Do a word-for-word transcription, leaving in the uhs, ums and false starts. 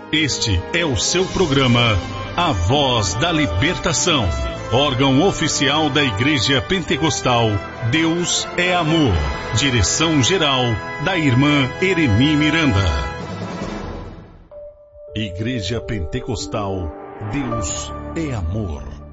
Este é o seu programa A Voz da Libertação, órgão oficial da Igreja Pentecostal Deus é Amor. Direção-geral da irmã Eremi Miranda. Igreja Pentecostal Deus é Amor.